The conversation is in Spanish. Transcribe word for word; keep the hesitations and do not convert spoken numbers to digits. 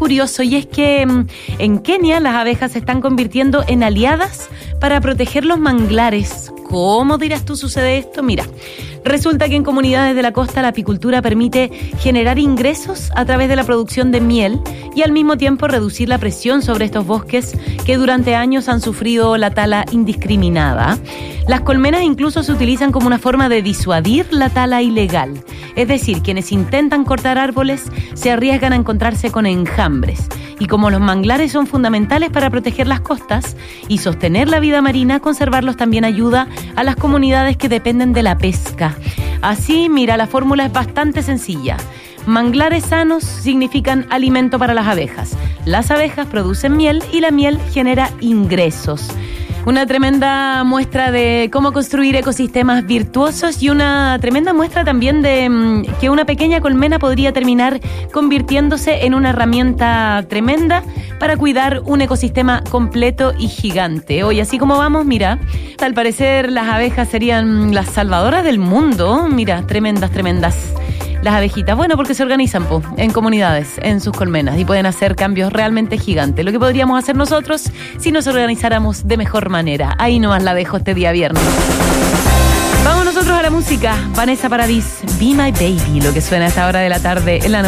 curioso, y es que mm, en Kenia las abejas se están convirtiendo en aliadas para proteger los manglares. ¿Cómo dirás tú sucede esto? Mira, resulta que en comunidades de la costa la apicultura permite generar ingresos a través de la producción de miel y al mismo tiempo reducir la presión sobre estos bosques que durante años han sufrido la tala indiscriminada. Las colmenas incluso se utilizan como una forma de disuadir la tala ilegal. Es decir, quienes intentan cortar árboles se arriesgan a encontrarse con enjambres. Y como los manglares son fundamentales para proteger las costas y sostener la vida marina, conservarlos también ayuda a las comunidades que dependen de la pesca. Así, mira, la fórmula es bastante sencilla. Manglares sanos significan alimento para las abejas. Las abejas producen miel y la miel genera ingresos. Una tremenda muestra de cómo construir ecosistemas virtuosos y una tremenda muestra también de mmm, que una pequeña colmena podría terminar convirtiéndose en una herramienta tremenda para cuidar un ecosistema completo y gigante. Hoy, así como vamos, mira, al parecer las abejas serían las salvadoras del mundo. Mira, tremendas, tremendas. Las abejitas, bueno, porque se organizan po, en comunidades, en sus colmenas, y pueden hacer cambios realmente gigantes. Lo que podríamos hacer nosotros si nos organizáramos de mejor manera. Ahí nomás la dejo este día viernes. Vamos nosotros a la música. Vanessa Paradis, Be My Baby, lo que suena a esta hora de la tarde en la